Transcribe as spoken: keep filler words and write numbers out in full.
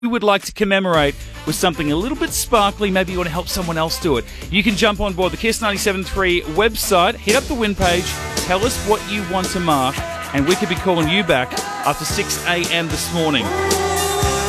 we would like to commemorate with something a little bit sparkly. Maybe you want to help someone else do it. You can jump on board the Kiss ninety-seven point three website, hit up the win page, tell us what you want to mark, and we could be calling you back after six a.m. this morning.